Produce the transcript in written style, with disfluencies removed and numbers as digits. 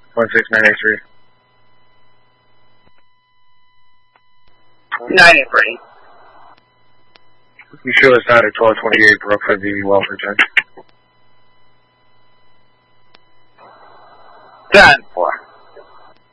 16983. 983. You show us out at 1228 Brookford VV Welfare 10. 10-4.